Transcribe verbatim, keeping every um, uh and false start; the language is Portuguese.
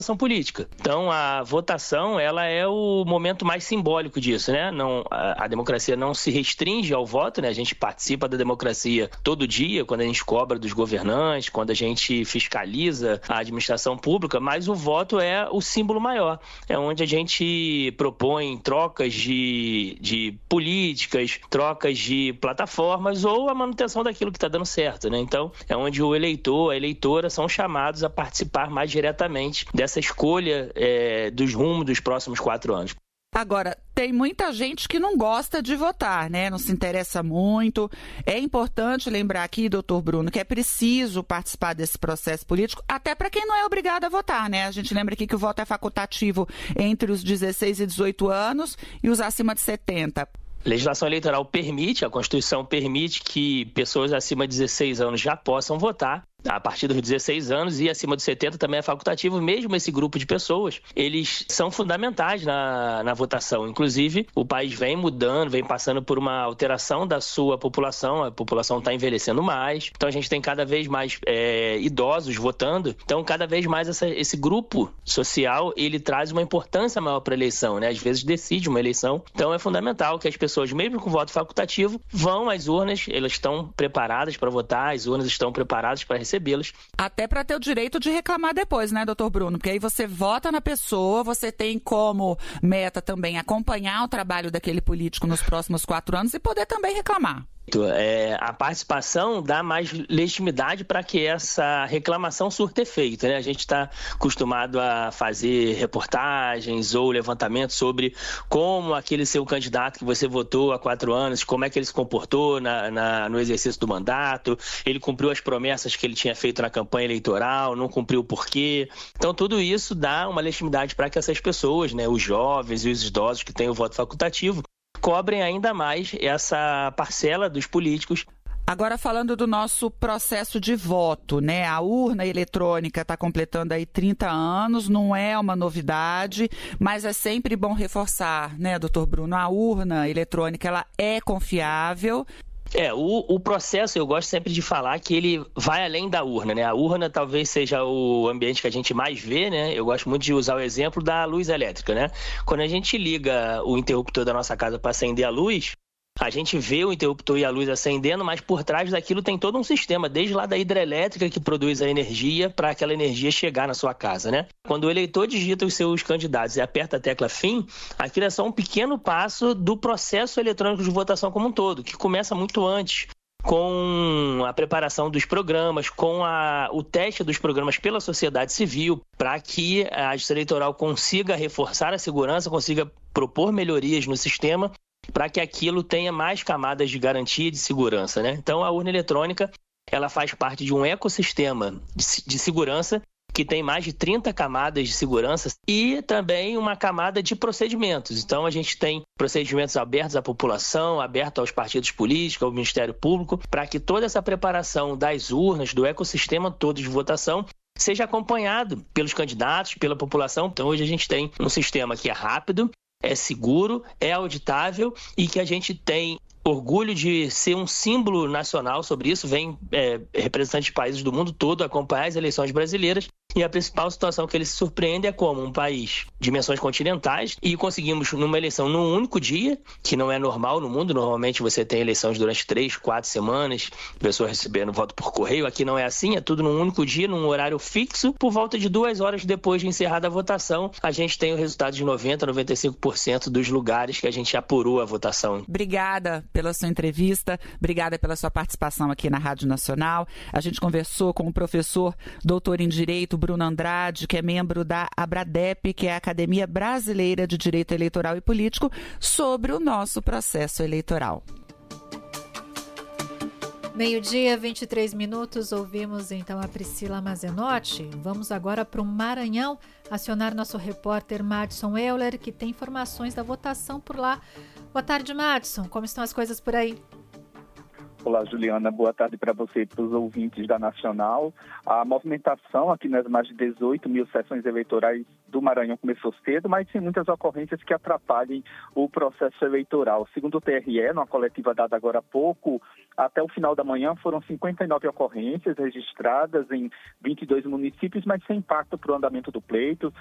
política. Então, a votação, ela é o momento mais simbólico disso, né? Não, a, a democracia não se restringe ao voto, né? A gente participa da democracia todo dia, quando a gente cobra dos governantes, quando a gente fiscaliza a administração pública, mas o voto é o símbolo maior. É onde a gente propõe trocas de, de políticas, trocas de plataformas ou a manutenção daquilo que está dando certo, né? Então, é onde o eleitor, a eleitora são chamados a participar mais diretamente dessa essa escolha é, dos rumos dos próximos quatro anos. Agora, tem muita gente que não gosta de votar, né? Não se interessa muito. É importante lembrar aqui, doutor Bruno, que é preciso participar desse processo político, até para quem não é obrigado a votar, né? A gente lembra aqui que o voto é facultativo entre os dezesseis e dezoito anos e os acima de setenta. A legislação eleitoral permite, a Constituição permite que pessoas acima de dezesseis anos já possam votar. A partir dos dezesseis anos e acima dos setenta também é facultativo, mesmo esse grupo de pessoas, eles são fundamentais na, na votação. Inclusive, o país vem mudando, vem passando por uma alteração da sua população, a população está envelhecendo mais, então a gente tem cada vez mais é, idosos votando, então cada vez mais essa, esse grupo social, ele traz uma importância maior para a eleição, né? Às vezes decide uma eleição, então é fundamental que as pessoas, mesmo com voto facultativo, vão às urnas, elas estão preparadas para votar, as urnas estão preparadas para receber recebê-los. Até para ter o direito de reclamar depois, né, doutor Bruno? Porque aí você vota na pessoa, você tem como meta também acompanhar o trabalho daquele político nos próximos quatro anos e poder também reclamar. É, a participação dá mais legitimidade para que essa reclamação surta efeito, né? A gente está acostumado a fazer reportagens ou levantamentos sobre como aquele seu candidato que você votou há quatro anos, como é que ele se comportou na, na, no exercício do mandato, ele cumpriu as promessas que ele tinha feito na campanha eleitoral, não cumpriu por quê. Então tudo isso dá uma legitimidade para que essas pessoas, né, os jovens e os idosos que têm o voto facultativo, cobrem ainda mais essa parcela dos políticos. Agora, falando do nosso processo de voto, né? A urna eletrônica está completando aí trinta anos, não é uma novidade, mas é sempre bom reforçar, né, doutor Bruno? A urna eletrônica, ela é confiável. É, o, o processo, eu gosto sempre de falar que ele vai além da urna, né? A urna talvez seja o ambiente que a gente mais vê, né? Eu gosto muito de usar o exemplo da luz elétrica, né? Quando a gente liga o interruptor da nossa casa para acender a luz, a gente vê o interruptor e a luz acendendo, mas por trás daquilo tem todo um sistema, desde lá da hidrelétrica que produz a energia para aquela energia chegar na sua casa, né? Quando o eleitor digita os seus candidatos e aperta a tecla fim, aquilo é só um pequeno passo do processo eletrônico de votação como um todo, que começa muito antes, com a preparação dos programas, com a, o teste dos programas pela sociedade civil, para que a Justiça Eleitoral consiga reforçar a segurança, consiga propor melhorias no sistema, para que aquilo tenha mais camadas de garantia e de segurança, né? Então, a urna eletrônica, ela faz parte de um ecossistema de, de segurança que tem mais de trinta camadas de segurança e também uma camada de procedimentos. Então, a gente tem procedimentos abertos à população, abertos aos partidos políticos, ao Ministério Público, para que toda essa preparação das urnas, do ecossistema todo de votação, seja acompanhado pelos candidatos, pela população. Então, hoje a gente tem um sistema que é rápido, é seguro, é auditável e que a gente tem orgulho de ser um símbolo nacional sobre isso. Vem é, representantes de países do mundo todo acompanhar as eleições brasileiras e a principal situação que eles se surpreendem é como um país de dimensões continentais e conseguimos numa eleição num único dia, que não é normal no mundo. Normalmente você tem eleições durante três, quatro semanas, pessoas recebendo voto por correio. Aqui não é assim, é tudo num único dia, num horário fixo. Por volta de duas horas depois de encerrada a votação, a gente tem o resultado de noventa, noventa e cinco por cento dos lugares que a gente apurou a votação. Obrigada pela sua entrevista, obrigada pela sua participação aqui na Rádio Nacional. A gente conversou com o professor doutor em Direito, Bruno Andrade, que é membro da ABRADEP, que é a Academia Brasileira de Direito Eleitoral e Político, sobre o nosso processo eleitoral. Meio-dia, vinte e três minutos, ouvimos então a Priscila Mazenotti. Vamos agora para o Maranhão, acionar nosso repórter Madison Euler, que tem informações da votação por lá. Boa tarde, Madison. Como estão as coisas por aí? Olá, Juliana. Boa tarde para você e para os ouvintes da Nacional. A movimentação aqui nas mais de dezoito mil sessões eleitorais do Maranhão começou cedo, mas sem muitas ocorrências que atrapalhem o processo eleitoral. Segundo o T R E, numa coletiva dada agora há pouco, até o final da manhã foram cinquenta e nove ocorrências registradas em vinte e dois municípios, mas sem impacto para o andamento do pleito.